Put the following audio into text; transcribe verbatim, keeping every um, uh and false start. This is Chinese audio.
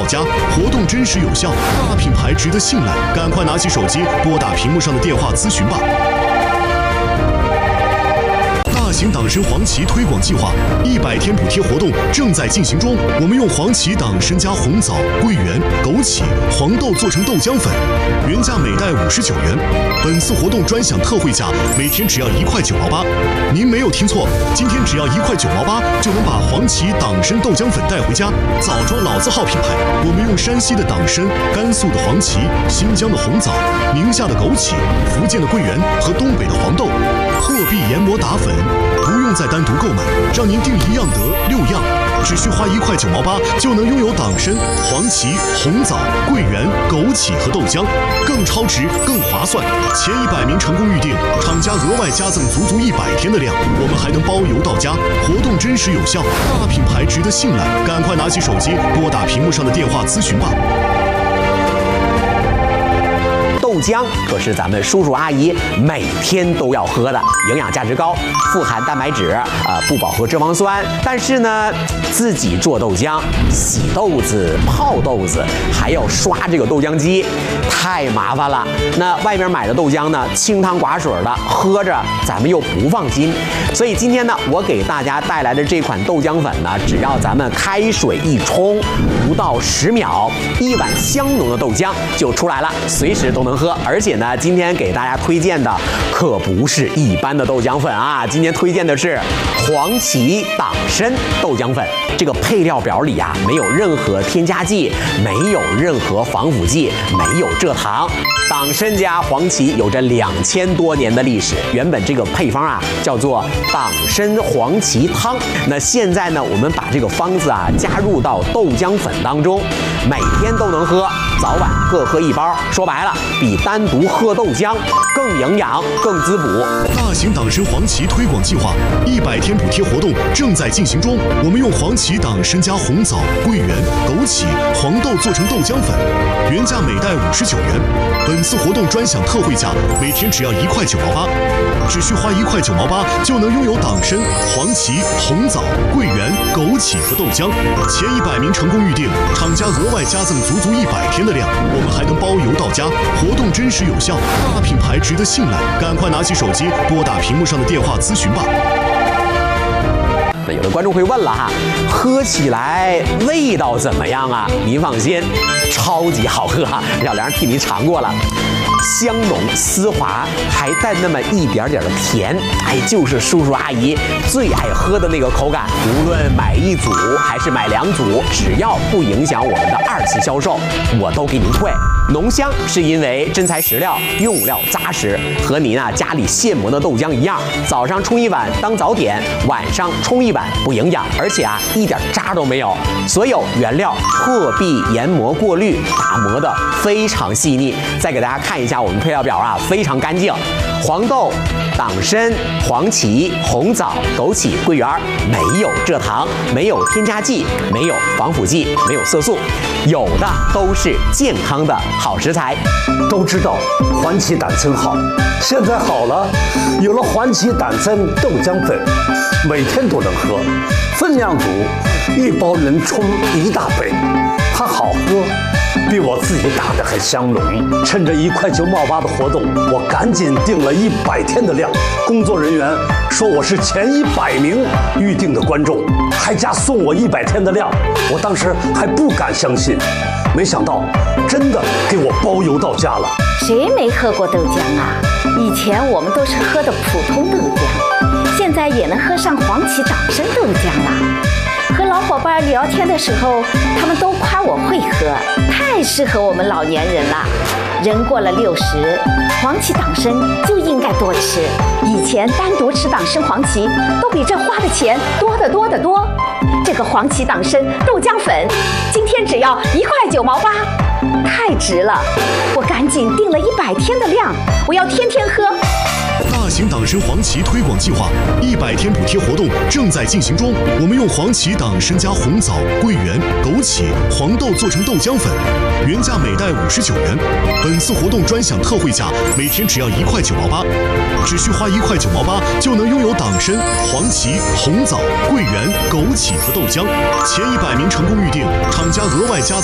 家，活动真实有效，大品牌值得信赖，赶快拿起手机拨打屏幕上的电话咨询吧。大型党参黄芪推广计划一百天补贴活动正在进行中，我们用黄芪党参加红枣、桂圆、枸杞、黄豆做成豆浆粉，原价每袋五十九元，本次活动专享特惠价，每天只要一块九毛八。您没有听错，今天只要一块九毛八就能把黄芪党参豆浆粉带回家。枣庄老字号品牌，我们用山西的党参、甘肃的黄芪、新疆的红枣、宁夏的枸杞、福建的桂圆和东北的黄豆，货币研磨打粉。不用再单独购买，让您订一样得六样，只需花一块九毛八就能拥有党参、黄芪、红枣、桂圆、枸杞和豆浆，更超值、更划算。前一百名成功预订，厂家额外加赠足足一百天的量，我们还能包邮到家。活动真实有效，大品牌值得信赖，赶快拿起手机拨打屏幕上的电话咨询吧。 豆浆可是咱们叔叔阿姨每天都要喝的，营养价值高，富含蛋白质，呃，不饱和脂肪酸。但是呢，自己做豆浆，洗豆子、泡豆子，还要刷这个豆浆机，太麻烦了。那外面买的豆浆呢，清汤寡水的，喝着咱们又不放心。所以今天呢，我给大家带来的这款豆浆粉呢，只要咱们开水一冲，不到十秒，一碗香浓的豆浆就出来了，随时都能喝。而且呢，今天给大家推荐的可不是一般的豆浆粉啊，今天推荐的是黄芪党参豆浆粉。这个配料表里啊，没有任何添加剂，没有任何防腐剂，没有蔗糖。党参加黄芪有着两千多年的历史，原本这个配方啊叫做党参黄芪汤。那现在呢，我们把这个方子啊加入到豆浆粉当中，每天都能喝，早晚各喝一包。说白了，比单独喝豆浆更营养、更滋补。 大型党参黄芪推广计划一百天补贴活动正在进行中，我们用黄芪党参加红枣、桂圆、枸杞、黄豆做成豆浆粉，原价每袋五十九元，本次活动专享特惠价，每天只要一块九毛八，只需花一块九毛八就能拥有党参、黄芪、红枣、桂圆、枸杞和豆浆。前一百名成功预订，厂家额外加赠足足一百天的量，我们还能包邮到家。活动真实有效，大品牌值得信赖，赶快拿起手机拨打屏幕上的电话咨询吧。 那有的观众会问了哈，喝起来味道怎么样啊？您放心，超级好喝哈！小梁替您尝过了，香浓丝滑，还带那么一点点的甜，哎，就是叔叔阿姨最爱喝的那个口感。无论买一组还是买两组，只要不影响我们的二次销售，我都给您退。浓香是因为真材实料，用料扎实，和您啊家里现磨的豆浆一样，早上冲一碗当早点，晚上冲一碗不营养，而且啊一点渣都没有。所有原料破壁研磨过滤，打磨的非常细腻。再给大家看一下我们配料表啊，非常干净。黄豆、党参、黄芪、红枣、枸杞、桂圆，没有蔗糖，没有添加剂，没有防腐剂，没有色素，有的都是健康的好食材。 都知道黄芪党参好，现在好了，有了黄芪党参豆浆粉，每天都能喝，分量足，一包能冲一大杯，它好喝，比我自己打的还香浓。趁着一块九毛八的活动，我赶紧订了一百天的量。工作人员说我是前一百名预定的观众，还加送我一百天的量。我当时还不敢相信，没想到真的给我包邮到家了。 谁没喝过豆浆啊？以前我们都是喝的普通豆浆，现在也能喝上黄芪党参豆浆了。和老伙伴聊天的时候，他们都夸我会喝，太适合我们老年人了。人过了六十，黄芪党参就应该多吃。以前单独吃党参黄芪，都比这花的钱多得多得多。这个黄芪党参豆浆粉，今天只要一块九毛八，太值了！我赶紧订了一百天的量，我要天天喝。 大型党参黄芪推广计划一百天补贴活动正在进行中，我们用黄芪党参加红枣、桂圆、枸杞、黄豆做成豆浆粉，原价每袋五十九元，本次活动专享特惠价，每天只要一块九毛八，只需花一块九毛八就能拥有党参、黄芪、红枣、桂圆、枸杞和豆浆。前一百名成功预订，厂家额外加赠